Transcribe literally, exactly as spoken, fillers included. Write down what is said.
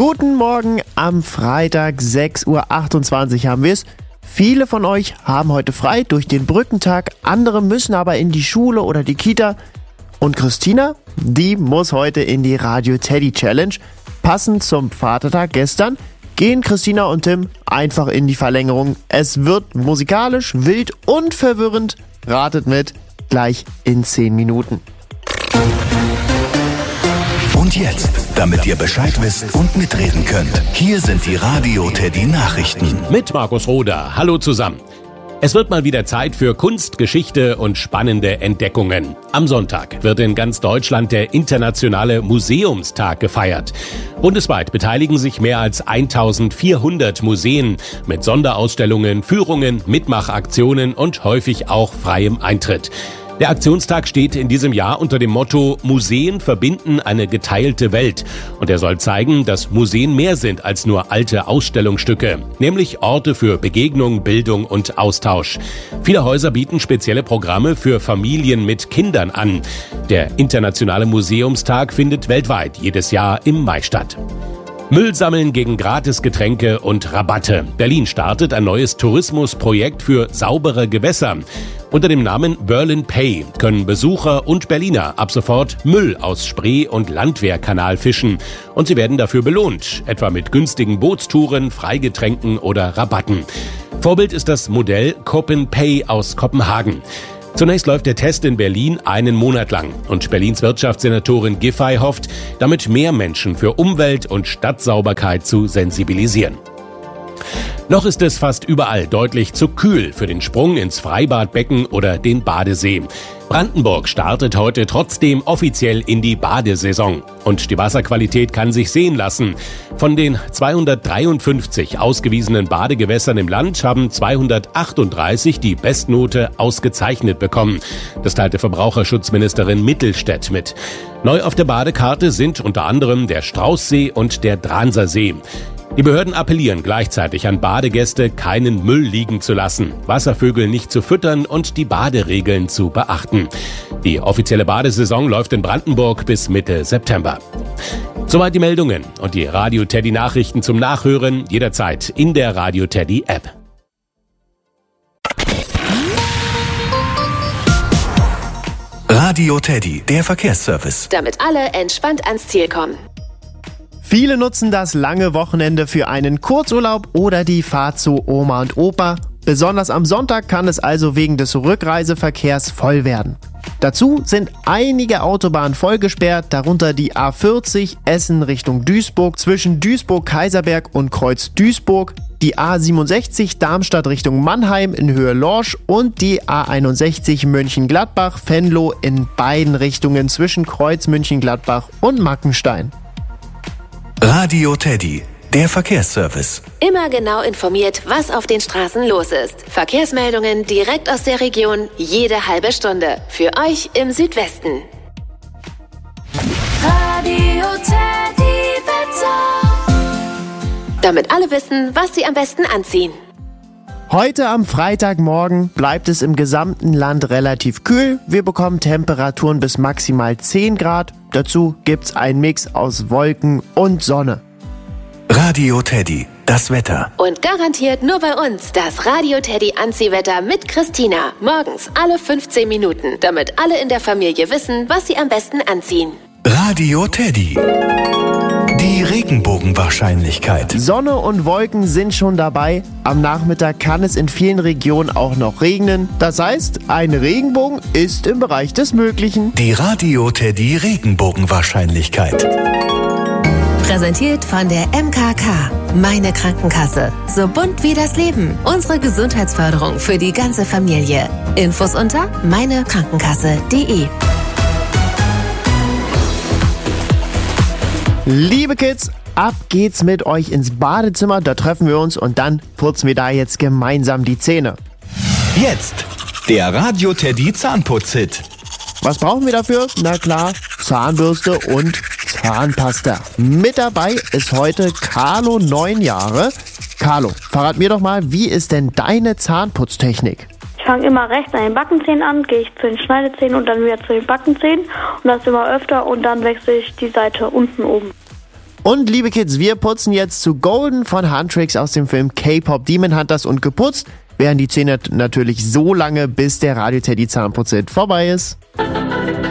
Guten Morgen am Freitag, sechs Uhr achtundzwanzig haben wir es. Viele von euch haben heute frei durch den Brückentag, andere müssen aber in die Schule oder die Kita. Und Christina, die muss heute in die Radio Teddy Challenge. Passend zum Vatertag gestern gehen Christina und Tim einfach in die Verlängerung. Es wird musikalisch, wild und verwirrend. Ratet mit, gleich in zehn Minuten. Und jetzt, damit ihr Bescheid wisst und mitreden könnt, hier sind die Radio Teddy Nachrichten. Mit Markus Roder. Hallo zusammen. Es wird mal wieder Zeit für Kunst, Geschichte und spannende Entdeckungen. Am Sonntag wird in ganz Deutschland der internationale Museumstag gefeiert. Bundesweit beteiligen sich mehr als eintausendvierhundert Museen mit Sonderausstellungen, Führungen, Mitmachaktionen und häufig auch freiem Eintritt. Der Aktionstag steht in diesem Jahr unter dem Motto Museen verbinden eine geteilte Welt. Und er soll zeigen, dass Museen mehr sind als nur alte Ausstellungsstücke, nämlich Orte für Begegnung, Bildung und Austausch. Viele Häuser bieten spezielle Programme für Familien mit Kindern an. Der internationale Museumstag findet weltweit jedes Jahr im Mai statt. Müll sammeln gegen Gratisgetränke und Rabatte. Berlin startet ein neues Tourismusprojekt für saubere Gewässer. Unter dem Namen Berlin Pay können Besucher und Berliner ab sofort Müll aus Spree- und Landwehrkanal fischen. Und sie werden dafür belohnt, etwa mit günstigen Bootstouren, Freigetränken oder Rabatten. Vorbild ist das Modell Copen Pay aus Kopenhagen. Zunächst läuft der Test in Berlin einen Monat lang und Berlins Wirtschaftssenatorin Giffey hofft, damit mehr Menschen für Umwelt und Stadtsauberkeit zu sensibilisieren. Noch ist es fast überall deutlich zu kühl für den Sprung ins Freibadbecken oder den Badesee. Brandenburg startet heute trotzdem offiziell in die Badesaison. Und die Wasserqualität kann sich sehen lassen. Von den zweihundertdreiundfünfzig ausgewiesenen Badegewässern im Land haben zweihundertachtunddreißig die Bestnote ausgezeichnet bekommen. Das teilte Verbraucherschutzministerin Mittelstädt mit. Neu auf der Badekarte sind unter anderem der Straußsee und der Dransersee. Die Behörden appellieren gleichzeitig an Badegäste, keinen Müll liegen zu lassen, Wasservögel nicht zu füttern und die Baderegeln zu beachten. Die offizielle Badesaison läuft in Brandenburg bis Mitte September. Soweit die Meldungen und die Radio Teddy Nachrichten zum Nachhören jederzeit in der Radio Teddy App. Radio Teddy, der Verkehrsservice. Damit alle entspannt ans Ziel kommen. Viele nutzen das lange Wochenende für einen Kurzurlaub oder die Fahrt zu Oma und Opa. Besonders am Sonntag kann es also wegen des Rückreiseverkehrs voll werden. Dazu sind einige Autobahnen voll gesperrt, darunter die A vierzig Essen Richtung Duisburg zwischen Duisburg-Kaiserberg und Kreuz Duisburg, die A siebenundsechzig Darmstadt Richtung Mannheim in Höhe Lorsch und die A einundsechzig Mönchengladbach-Venlo in beiden Richtungen zwischen Kreuz Mönchengladbach und Mackenstein. Radio Teddy, der Verkehrsservice. Immer genau informiert, was auf den Straßen los ist. Verkehrsmeldungen direkt aus der Region, jede halbe Stunde. Für euch im Südwesten. Radio Teddy Wetter. Damit alle wissen, was sie am besten anziehen. Heute am Freitagmorgen bleibt es im gesamten Land relativ kühl. Wir bekommen Temperaturen bis maximal zehn Grad. Dazu gibt's einen Mix aus Wolken und Sonne. Radio Teddy, das Wetter. Und garantiert nur bei uns das Radio Teddy Anziehwetter mit Christina. Morgens alle fünfzehn Minuten, damit alle in der Familie wissen, was sie am besten anziehen. Radio Teddy. Die Regenbogenwahrscheinlichkeit. Sonne und Wolken sind schon dabei. Am Nachmittag kann es in vielen Regionen auch noch regnen. Das heißt, ein Regenbogen ist im Bereich des Möglichen. Die Radio Teddy Regenbogenwahrscheinlichkeit. Präsentiert von der M K K. Meine Krankenkasse. So bunt wie das Leben. Unsere Gesundheitsförderung für die ganze Familie. Infos unter meine krankenkasse punkt de. Liebe Kids, ab geht's mit euch ins Badezimmer, da treffen wir uns und dann putzen wir da jetzt gemeinsam die Zähne. Jetzt der Radio Teddy Zahnputz-Hit. Was brauchen wir dafür? Na klar, Zahnbürste und Zahnpasta. Mit dabei ist heute Carlo, neun Jahre. Carlo, verrat mir doch mal, wie ist denn deine Zahnputztechnik? Ich fange immer rechts an den Backenzähnen an, gehe ich zu den Schneidezähnen und dann wieder zu den Backenzähnen und das immer öfter und dann wechsle ich die Seite unten oben. Und liebe Kids, wir putzen jetzt zu Golden von Huntrix aus dem Film K-Pop Demon Hunters und geputzt werden die Zähne natürlich so lange, bis der Radio Teddy Zahnputzhit vorbei ist.